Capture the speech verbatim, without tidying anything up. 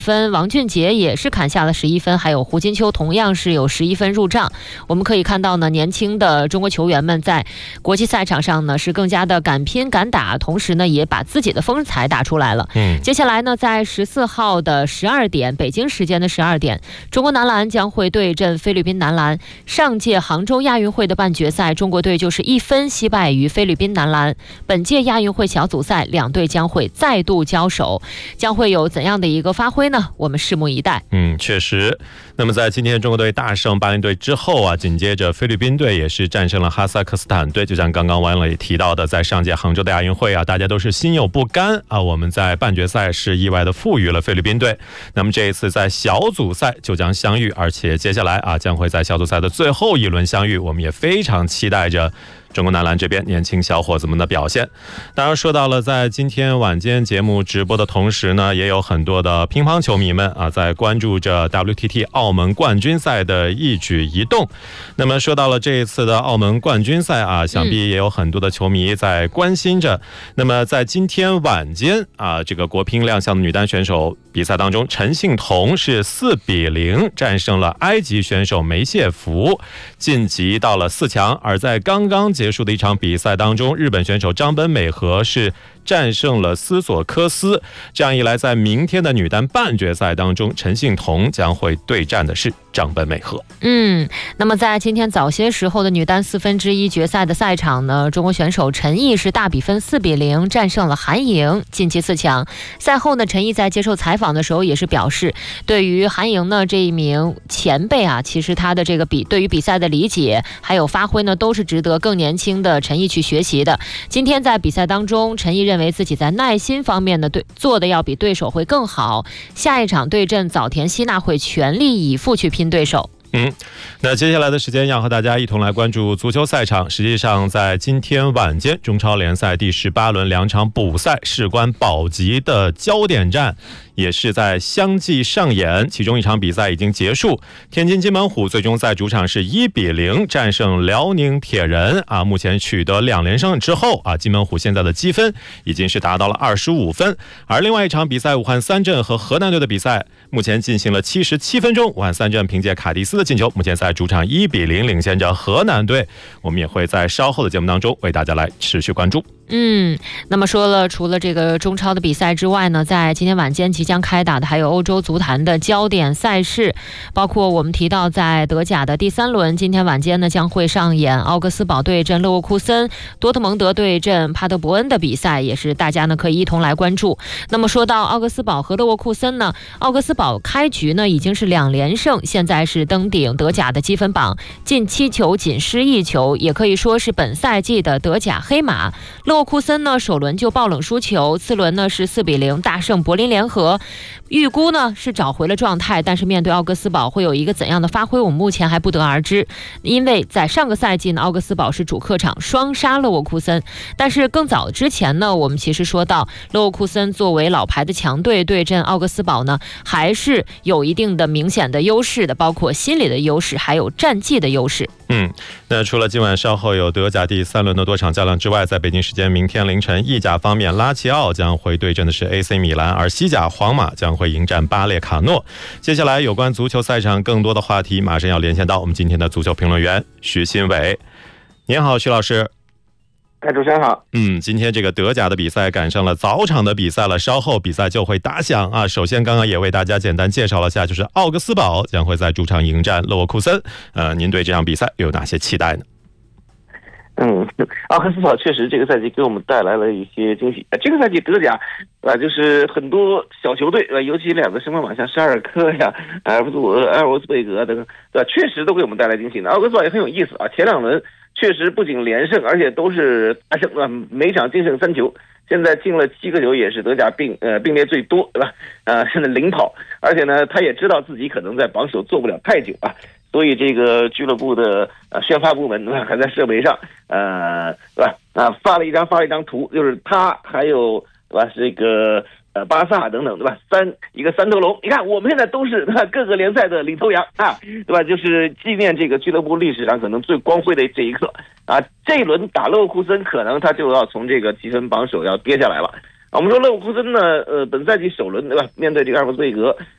分，王俊杰也是砍下了十一分，还有胡金秋同样是有十一分入账。我们可以看到呢，年轻的中国球员们在国际赛场上呢是更加的敢拼敢打，同时呢也把自己的风采打出来了。 嗯， 接下来呢，在十四号的十二点，北京时间的十二点，中国男篮将会对阵菲律宾男篮。上届杭州亚运会的半决赛，中国队就是一分惜败于菲律宾男篮。本届亚运会小组赛，两队将会再度交手，将会有怎样的一个发挥？我们拭目以待。 嗯，确实。那么在今天中国队大胜巴林队之后啊，紧接着菲律宾队也是战胜了哈萨克斯坦队。就像刚刚王磊提到的，在上届杭州的亚运会啊，大家都是心有不甘啊。我们在半决赛是意外的负于了菲律宾队。那么这一次在小组赛就将相遇，而且接下来啊将会在小组赛的最后一轮相遇。我们也非常期待着中国男篮这边年轻小伙子们的表现。当然说到了在今天晚间节目直播的同时呢，也有很多的乒乓球迷们啊在关注着 W T T 澳门冠军赛的一举一动。那么说到了这一次的澳门冠军赛啊，想必也有很多的球迷在关心着。那么在今天晚间啊，这个国乒亮相的女单选手比赛当中，陈幸同是四比零战胜了埃及选手梅谢弗，晋级到了四强。而在刚刚结束的一场比赛当中，日本选手张本美和是战胜了斯索科斯。这样一来，在明天的女单半决赛当中，陈幸同将会对战的是张本美和。 嗯，那么在今天早些时候的女单四分之一决赛的赛场呢，中国选手陈毅是大比分四比零战胜了韩颖，晋级四强。赛后呢，陈毅在接受采访的时候也是表示，对于韩颖呢这一名前辈啊，其实他的这个比对于比赛的理解还有发挥呢，都是值得更年轻的陈毅去学习的。今天在比赛当中，陈毅认为自己在耐心方面呢对做的要比对手会更好，下一场对阵早田希娜会全力以赴去拼对手。 嗯，那接下来的时间要和大家一同来关注足球赛场。实际上在今天晚间，中超联赛第十八轮两场补赛事关保级的焦点战也是在相继上演，其中一场比赛已经结束，天津津门虎最终在主场是一比零战胜辽宁铁人啊，目前取得两连胜之后啊，津门虎现在的积分已经是达到了二十五分。而另外一场比赛，武汉三镇和河南队的比赛目前进行了七十七分钟，武汉三镇凭借卡蒂斯的进球，目前在主场一比零领先着河南队。我们也会在稍后的节目当中为大家来持续关注。 嗯，那么说了，除了这个中超的比赛之外呢，在今天晚间即将开打的还有欧洲足坛的焦点赛事，包括我们提到在德甲的第三轮，今天晚间呢将会上演奥格斯堡对阵勒沃库森，多特蒙德对阵帕德伯恩的比赛，也是大家呢可以一同来关注。那么说到奥格斯堡和勒沃库森呢，奥格斯堡开局呢已经是两连胜，现在是登顶德甲的积分榜，进七球仅失一球，也可以说是本赛季的德甲黑马。勒沃库森呢首轮就爆冷输球，次轮呢是四比零大胜柏林联合，预估呢是找回了状态，但是面对奥格斯堡会有一个怎样的发挥，我们目前还不得而知。因为在上个赛季呢，奥格斯堡是主客场双杀勒沃库森，但是更早之前呢，我们其实说到勒沃库森作为老牌的强队对阵奥格斯堡呢，还是有一定的明显的优势的，包括心理的优势，还有战绩的优势。 嗯，那除了今晚稍后有德甲第三轮的多场较量之外，在北京时间明天凌晨，意甲方面拉齐奥将会对阵的是 A C 米兰，而西甲皇马将会迎战巴列卡诺。接下来有关足球赛场更多的话题，马上要连线到我们今天的足球评论员徐新伟。您好，徐老师。 哎，主持人好。 嗯，今天这个德甲的比赛赶上了早场的比赛了，稍后比赛就会打响啊。首先，刚刚也为大家简单介绍了下，就是奥格斯堡将会在主场迎战勒沃库森。呃，您对这场比赛有哪些期待呢？ 嗯，奥格斯堡确实这个赛季给我们带来了一些惊喜。这个赛季德甲啊，就是很多小球队，尤其两个升班马像沙尔科呀、埃尔夫斯埃尔沃斯贝格等，对吧？确实都给我们带来惊喜的。奥格斯堡也很有意思啊，前两轮确实不仅连胜，而且都是大胜啊，每场净胜三球，现在进了七个球，也是德甲并呃并列最多，对吧？呃，现在领跑，而且呢，他也知道自己可能在榜首做不了太久啊，所以这个俱乐部的呃宣发部门对吧，还在社媒上呃对吧啊发了一张发了一张图，就是他还有对吧这个呃巴萨等等对吧，三一个三头龙，你看我们现在都是对吧各个联赛的领头羊啊，对吧？就是纪念这个俱乐部历史上可能最光辉的这一刻啊，这一轮打勒沃库森，可能他就要从这个积分榜首要跌下来了。我们说勒沃库森呢，呃，本赛季首轮对吧，面对这个阿尔弗斯贝格，